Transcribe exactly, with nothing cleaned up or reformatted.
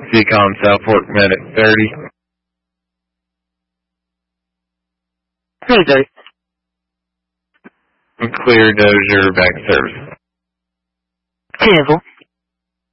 Seacom Southport Medic thirty. Hey, Jay. Clear Dozier back service. Cancel.